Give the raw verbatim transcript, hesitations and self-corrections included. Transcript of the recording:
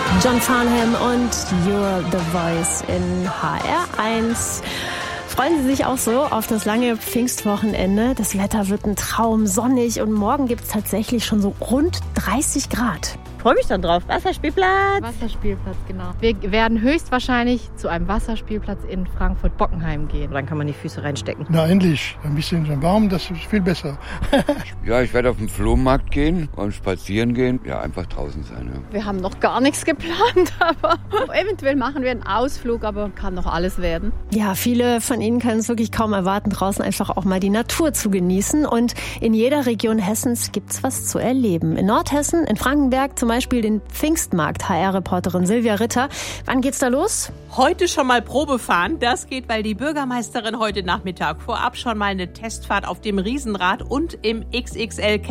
John Farnham und You're the Voice in H R eins. Freuen Sie sich auch so auf das lange Pfingstwochenende. Das Wetter wird ein Traum, sonnig und morgen gibt es tatsächlich schon so rund dreißig Grad. Ich freue mich dann drauf. Wasserspielplatz. Wasserspielplatz, genau. Wir werden höchstwahrscheinlich zu einem Wasserspielplatz in Frankfurt-Bockenheim gehen. Dann kann man die Füße reinstecken. Na endlich, ein bisschen warm, das ist viel besser. Ja, ich werde auf den Flohmarkt gehen und spazieren gehen. Ja, einfach draußen sein. Ja. Wir haben noch gar nichts geplant, aber eventuell machen wir einen Ausflug, aber kann noch alles werden. Ja, viele von Ihnen können es wirklich kaum erwarten, draußen einfach auch mal die Natur zu genießen. Und in jeder Region Hessens gibt's was zu erleben. In Nordhessen, in Frankenberg zum Beispiel den Pfingstmarkt. H R-Reporterin Silvia Ritter. Wann geht's da los? Heute schon mal Probe fahren. Das geht, weil die Bürgermeisterin heute Nachmittag vorab schon mal eine Testfahrt auf dem Riesenrad und im X X L